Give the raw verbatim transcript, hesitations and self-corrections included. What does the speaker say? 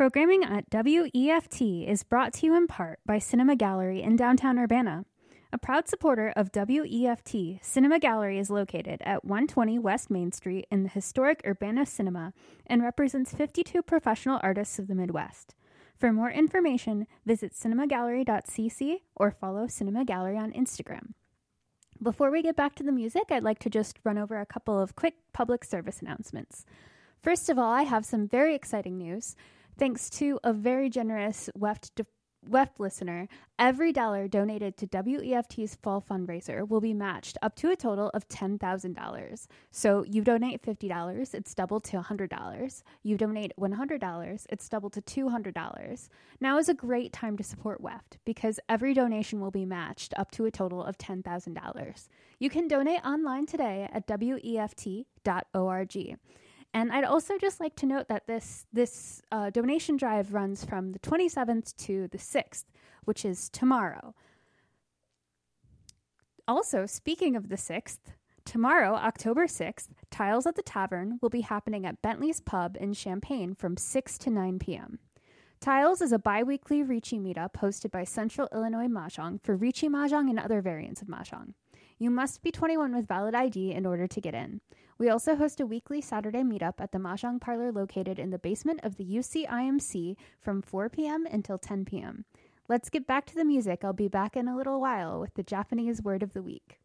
Programming at W E F T is brought to you in part by Cinema Gallery in downtown Urbana. A proud supporter of W E F T, Cinema Gallery is located at one twenty West Main Street in the historic Urbana Cinema and represents fifty-two professional artists of the Midwest. For more information, visit cinema gallery dot c c or follow Cinema Gallery on Instagram. Before we get back to the music, I'd like to just run over a couple of quick public service announcements. First of all, I have some very exciting news. Thanks to a very generous W E F T, de- W E F T listener, every dollar donated to W E F T's fall fundraiser will be matched up to a total of ten thousand dollars. So you donate fifty dollars, it's doubled to one hundred dollars. You donate one hundred dollars, it's doubled to two hundred dollars. Now is a great time to support W E F T because every donation will be matched up to a total of ten thousand dollars. You can donate online today at W E F T dot org. And I'd also just like to note that this this uh, donation drive runs from the twenty-seventh to the sixth, which is tomorrow. Also, speaking of the sixth, tomorrow, October sixth, Tiles at the Tavern will be happening at Bentley's Pub in Champaign from six to nine p.m. Tiles is a bi-weekly Riichi meetup hosted by Central Illinois Mahjong for Riichi Mahjong and other variants of Mahjong. You must be twenty-one with valid I D in order to get in. We also host a weekly Saturday meetup at the Mahjong Parlor located in the basement of the U C I M C from four p.m. until ten p.m. Let's get back to the music. I'll be back in a little while with the Japanese word of the week.